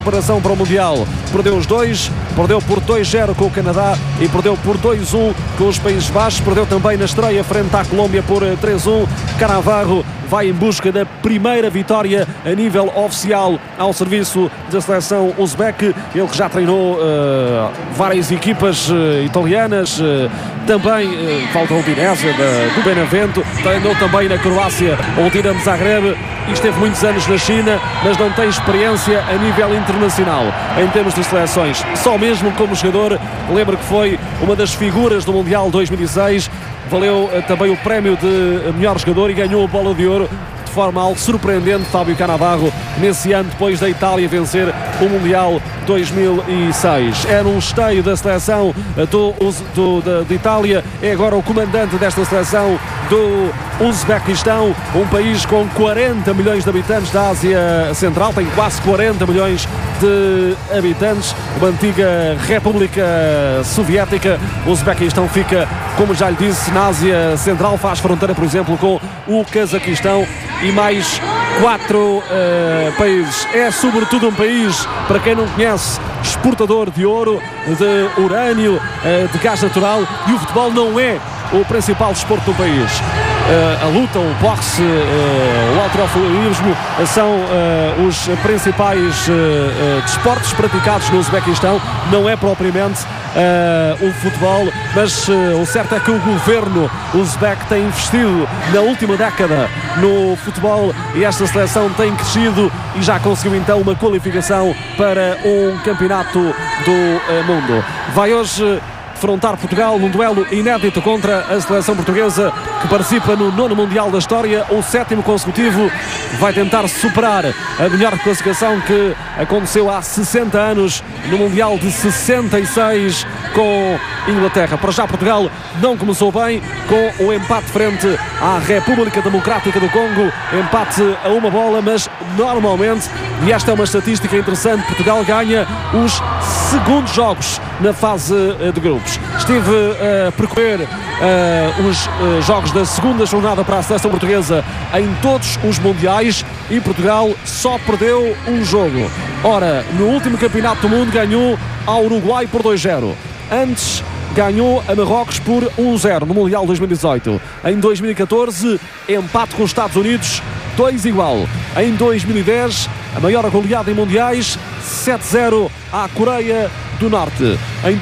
Preparação para o Mundial, perdeu os dois, perdeu por 2-0 com o Canadá e perdeu por 2-1 com os Países Baixos, perdeu também na estreia frente à Colômbia por 3-1. Cannavaro vai em busca da primeira vitória a nível oficial ao serviço da seleção uzbeque. Ele que já treinou várias equipas italianas, também falta o Udinese do Benevento, treinou também na Croácia o Dinamo Zagreb e esteve muitos anos na China, mas não tem experiência a nível internacional em termos de seleções, só mesmo como jogador. Lembro que foi uma das figuras do Mundial 2006, valeu também o prémio de melhor jogador e ganhou a Bola de Ouro de forma algo surpreendente. Fábio Cannavaro, nesse ano, depois da Itália vencer o Mundial 2006. Era um esteio da seleção de Itália, é agora o comandante desta seleção do Uzbequistão, um país com 40 milhões de habitantes da Ásia Central, tem quase 40 milhões de habitantes, uma antiga república soviética. O Uzbequistão fica, como já lhe disse, na Ásia Central, faz fronteira, por exemplo, com o Cazaquistão e mais 4 países. É sobretudo um país, para quem não conhece, exportador de ouro, de urânio, de gás natural, e o futebol não é o principal desporto do país. A luta, o boxe, o halterofilismo são os principais desportos praticados no Uzbequistão, não é propriamente o futebol, mas o certo é que o governo uzbeque tem investido na última década no futebol e esta seleção tem crescido e já conseguiu então uma qualificação para um campeonato do mundo. Vai hoje defrontar Portugal num duelo inédito contra a seleção portuguesa, que participa no 9º Mundial da história, o 7º consecutivo. Vai tentar superar a melhor classificação que aconteceu há 60 anos no Mundial de 66 com Inglaterra. Para já Portugal não começou bem, com o empate frente à República Democrática do Congo, empate a 1 bola, mas normalmente, e esta é uma estatística interessante, Portugal ganha os segundos jogos na fase de grupos. Estive a percorrer os jogos da segunda jornada para a seleção portuguesa em todos os mundiais e Portugal só perdeu um jogo. Ora, no último campeonato do mundo ganhou ao Uruguai por 2-0. Antes ganhou a Marrocos por 1-0 no Mundial 2018. Em 2014, empate com os Estados Unidos, 2-2. Em 2010, a maior goleada em mundiais, 7-0 à Coreia do Norte. Em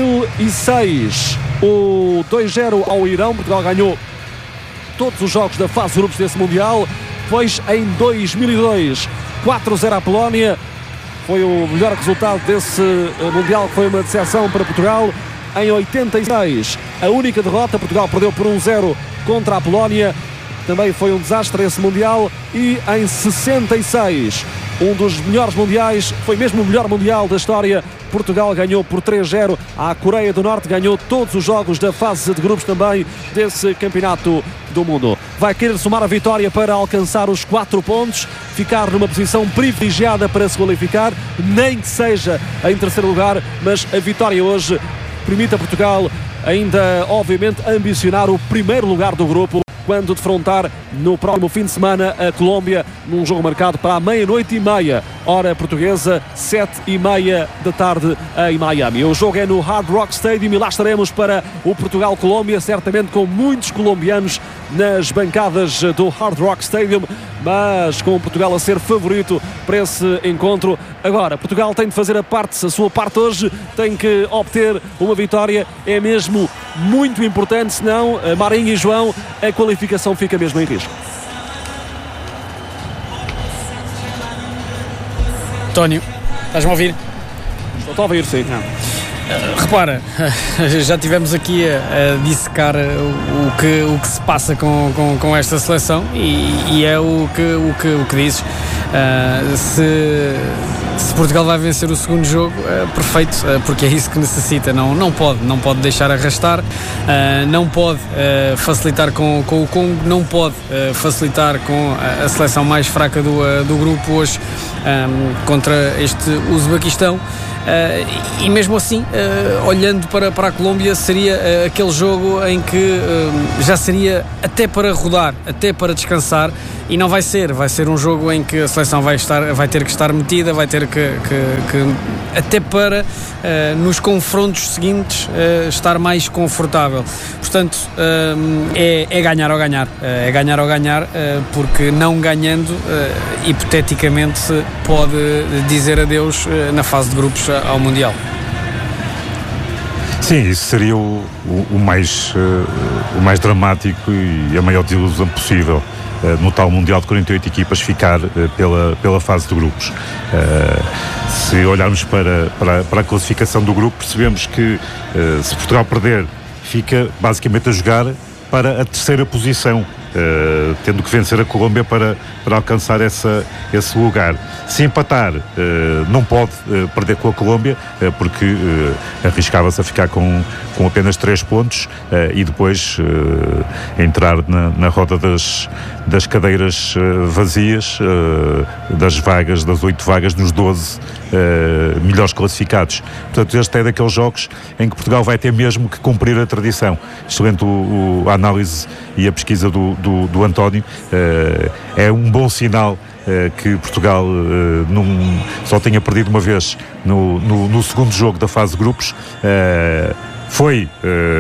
2006, o 2-0 ao Irão. Portugal ganhou todos os jogos da fase de grupos desse Mundial. Depois, em 2002, 4-0 à Polónia. Foi o melhor resultado desse Mundial, que foi uma decepção para Portugal. Em 86, a única derrota, Portugal perdeu por 1-0 contra a Polónia. Também foi um desastre esse Mundial. E em 66, um dos melhores mundiais, foi mesmo o melhor mundial da história, Portugal ganhou por 3-0 à Coreia do Norte, ganhou todos os jogos da fase de grupos também desse campeonato do mundo. Vai querer somar a vitória para alcançar os 4 pontos, ficar numa posição privilegiada para se qualificar, nem que seja em terceiro lugar, mas a vitória hoje permite a Portugal ainda, obviamente, ambicionar o primeiro lugar do grupo quando defrontar no próximo fim de semana a Colômbia, num jogo marcado para a 00:30, hora portuguesa, 7:30 da tarde em Miami. O jogo é no Hard Rock Stadium e lá estaremos para o Portugal-Colômbia, certamente com muitos colombianos nas bancadas do Hard Rock Stadium, mas com Portugal a ser favorito para esse encontro. Agora, Portugal tem de fazer a sua parte hoje, tem que obter uma vitória, é mesmo muito importante, senão, Marinho e João, a qualificação fica mesmo em risco. António, estás-me a ouvir? Estou a ouvir, sim. Repara, já tivemos aqui a dissecar o que se passa com esta seleção e é o que dizes. Se Portugal vai vencer o segundo jogo, perfeito, porque é isso que necessita. Não pode deixar arrastar, não pode facilitar com o Congo, não pode facilitar com a seleção mais fraca do grupo hoje contra este Uzbequistão. E mesmo assim, olhando para a Colômbia, seria aquele jogo em que já seria até para rodar, até para descansar, e não vai ser um jogo em que a seleção vai ter que estar metida, vai ter que até para nos confrontos seguintes estar mais confortável. Portanto, é ganhar ou ganhar, porque não ganhando, hipoteticamente se pode dizer adeus na fase de grupos ao Mundial. Sim, isso seria o mais dramático e a maior desilusão possível, no tal Mundial de 48 equipas ficar pela fase de grupos. Se olharmos para a classificação do grupo, percebemos que se Portugal perder, fica basicamente a jogar para a terceira posição, tendo que vencer a Colômbia para alcançar esse lugar. Se empatar, não pode perder com a Colômbia, porque arriscava-se a ficar com apenas 3 pontos e depois entrar na roda das cadeiras vazias, das 8 vagas nos 12 melhores classificados. Portanto, este é daqueles jogos em que Portugal vai ter mesmo que cumprir a tradição. Excelente a análise e a pesquisa do António. É um bom sinal que Portugal só tenha perdido uma vez no segundo jogo da fase de grupos. Foi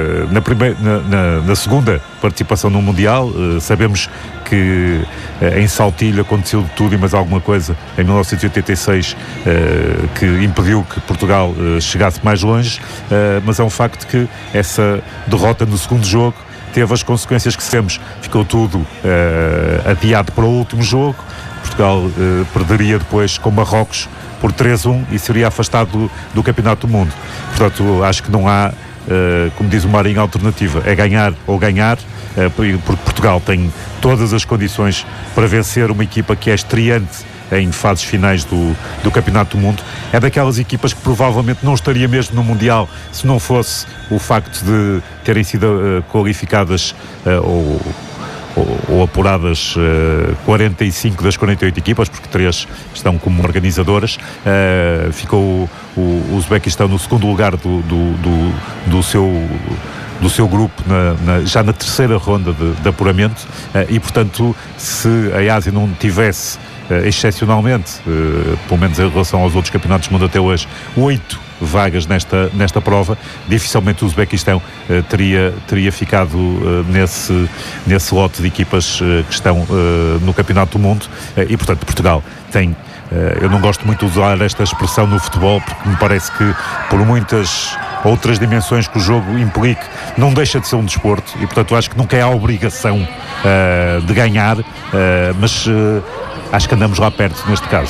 na segunda participação no Mundial. Sabemos que em Saltilho aconteceu de tudo e mais alguma coisa em 1986 que impediu que Portugal chegasse mais longe, mas é um facto que essa derrota no segundo jogo teve as consequências que sabemos. Ficou tudo adiado para o último jogo. Portugal perderia depois com Marrocos por 3-1 e seria afastado do Campeonato do Mundo. Portanto, acho que não há, como diz o Marinho, alternativa. É ganhar ou ganhar, porque Portugal tem todas as condições para vencer uma equipa que é estreante em fases finais do Campeonato do Mundo. É daquelas equipas que provavelmente não estaria mesmo no Mundial se não fosse o facto de terem sido qualificadas ou apuradas 45 das 48 equipas, porque 3 estão como organizadoras. Ficou o Uzbequistão no segundo lugar do seu grupo já na terceira ronda de apuramento, e portanto, se a Ásia não tivesse excepcionalmente, pelo menos em relação aos outros campeonatos do mundo até hoje, 8 vagas nesta prova, dificilmente o Uzbequistão teria ficado nesse lote de equipas que estão no Campeonato do Mundo, e portanto Portugal tem, eu não gosto muito de usar esta expressão no futebol, porque me parece que por muitas outras dimensões que o jogo implique, não deixa de ser um desporto, e portanto acho que nunca é a obrigação de ganhar, mas acho que andamos lá perto neste caso.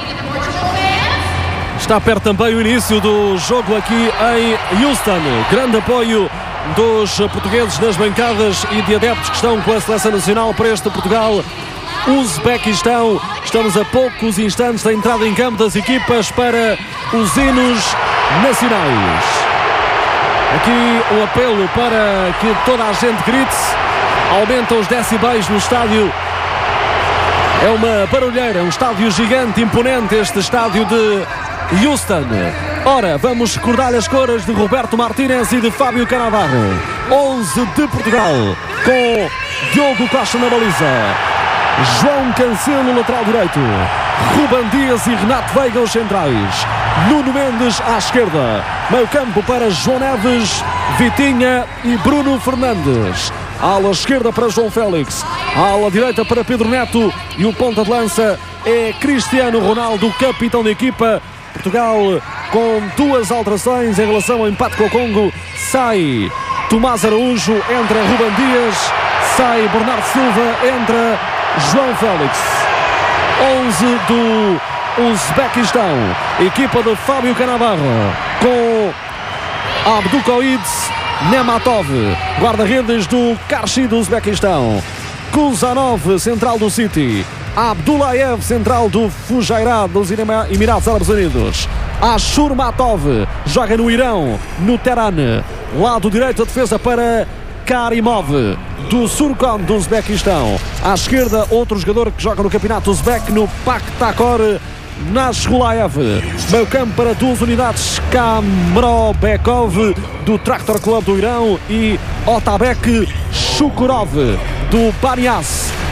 Está perto também o início do jogo aqui em Houston. Grande apoio dos portugueses nas bancadas e de adeptos que estão com a seleção nacional para este Portugal-Uzbequistão. Estamos a poucos instantes da entrada em campo das equipas para os hinos nacionais. Aqui o apelo para que toda a gente grite. Aumenta os decibéis no estádio. É uma barulheira, um estádio gigante, imponente, este estádio de Houston. Ora, vamos recordar as cores de Roberto Martínez e de Fábio Cannavaro. 11 de Portugal, com Diogo Costa na baliza, João Cancelo lateral direito, Ruben Dias e Renato Veiga os centrais, Nuno Mendes à esquerda, meio campo para João Neves, Vitinha e Bruno Fernandes, ala esquerda para João Félix, ala direita para Pedro Neto, e o ponta de lança é Cristiano Ronaldo, capitão da equipa. Portugal com 2 alterações em relação ao empate com o Congo. Sai Tomás Araújo, entra Ruben Dias, sai Bernardo Silva, entra João Félix. 11 do Uzbequistão, equipa de Fábio Cannavaro, com Abdukoid Nematov, guarda-redes do Karshi do Uzbequistão, Kuzanov, central do City, Abdullayev, central do Fujairah dos Emirados Árabes Unidos, Ashurmatov joga no Irão, no Teheran. Lado direito a defesa para Karimov do Surkon do Uzbequistão. À esquerda outro jogador que joga no campeonato uzbek, no Pakhtakor, Nasrulaev. Meio campo para 2 unidades, Kamrobekov do Tractor Club do Irão e Otabek Shukurov do Banias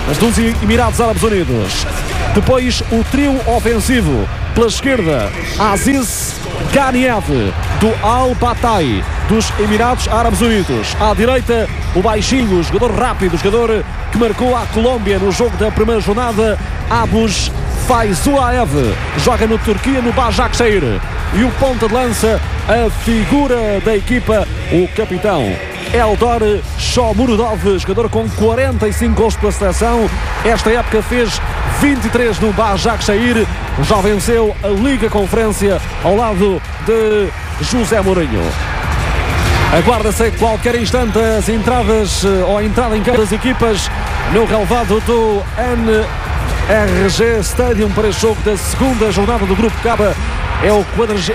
dos Emirados Árabes Unidos. Depois o trio ofensivo. Pela esquerda, Aziz Ghaniev, do Al-Batai, dos Emirados Árabes Unidos. À direita, o baixinho, o jogador rápido, o jogador que marcou a Colômbia no jogo da primeira jornada, Abus Faizuaev, joga no Turquia, no Başakşehir. E o ponta de lança, a figura da equipa, o capitão Eldor Shomurodov, jogador com 45 gols pela seleção. Esta época fez 23 no Başakşehir. Já venceu a Liga Conferência ao lado de José Mourinho. Aguarda-se a qualquer instante as entradas ou a entrada em campo das equipas no relvado do NRG Stadium para o jogo da segunda jornada do Grupo K. É o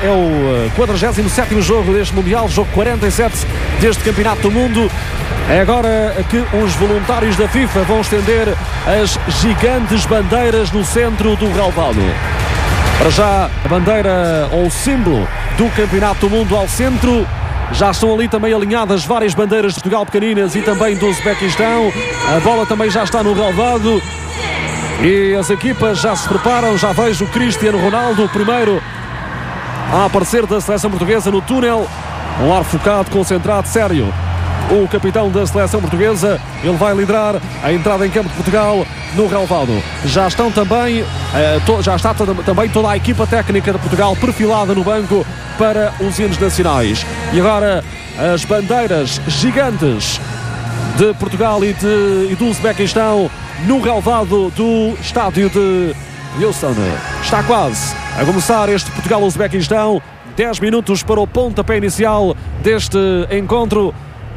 47º jogo deste Mundial, jogo 47 deste Campeonato do Mundo. É agora que os voluntários da FIFA vão estender as gigantes bandeiras no centro do relvado. Para já, a bandeira ou o símbolo do Campeonato do Mundo ao centro. Já estão ali também alinhadas várias bandeiras de Portugal pequeninas e também do Uzbequistão. A bola também já está no relvado. E as equipas já se preparam. Já vejo o Cristiano Ronaldo, o primeiro a aparecer da seleção portuguesa no túnel. Um ar focado, concentrado, sério. O capitão da seleção portuguesa, ele vai liderar a entrada em campo de Portugal no relvado. Já estão também, já está também toda a equipa técnica de Portugal perfilada no banco para os hinos nacionais. E agora as bandeiras gigantes de Portugal e do Uzbequistão no relvado do estádio de Houston. Está quase a começar este Portugal-Uzbequistão. 10 minutos para o pontapé inicial deste encontro.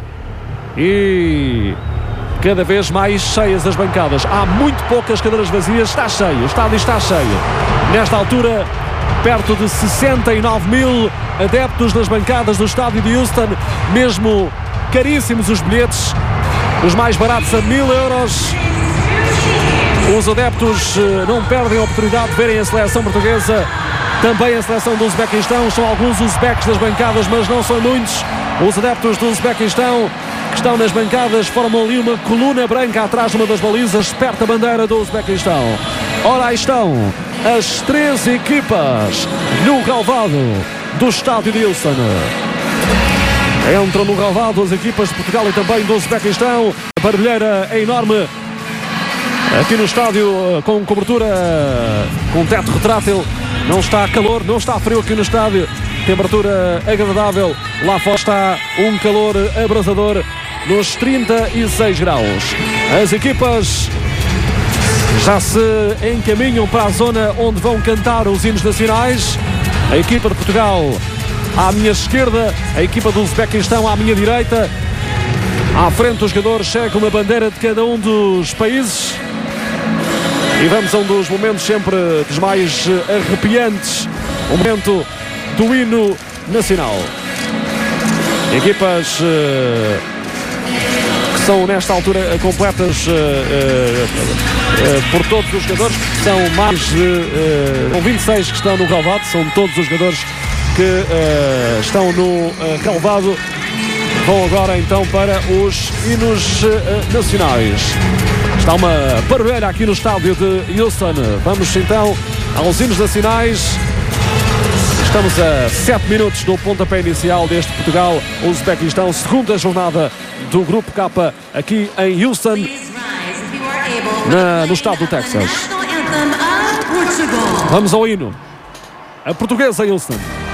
E cada vez mais cheias as bancadas. Há muito poucas cadeiras vazias. Está cheio, o estádio está cheio. Nesta altura, perto de 69 mil adeptos nas bancadas do estádio de Houston. Mesmo caríssimos os bilhetes, os mais baratos a 1.000 euros. Os adeptos não perdem a oportunidade de verem a seleção portuguesa, também a seleção do Uzbequistão. São alguns uzbeques nas bancadas, mas não são muitos. Os adeptos do Uzbequistão que estão nas bancadas formam ali uma coluna branca atrás de uma das balizas, perto da bandeira do Uzbequistão. Ora, aí estão as três equipas no relvado do estádio de Houston. Entram no relvado as equipas de Portugal e também do Uzbequistão. A barulheira é enorme aqui no estádio, com cobertura, com teto retrátil. Não está calor, não está frio aqui no estádio. Temperatura agradável. Lá fora está um calor abrasador nos 36 graus. As equipas já se encaminham para a zona onde vão cantar os hinos nacionais. A equipa de Portugal à minha esquerda, a equipa do Uzbequistão à minha direita. À frente dos jogadores chega uma bandeira de cada um dos países. E vamos a um dos momentos sempre dos mais arrepiantes, o momento do hino nacional. Equipas que são nesta altura completas por todos os jogadores. São mais de 26 que estão no relvado, são todos os jogadores que estão no relvado. Vão agora então para os hinos nacionais. Está uma barulheira aqui no estádio de Houston. Vamos então aos hinos nacionais. Estamos a 7 minutos do pontapé inicial deste Portugal-Uzbequistão, segunda jornada do Grupo K aqui em Houston, no estado do Texas. Vamos ao hino. A portuguesa em Houston.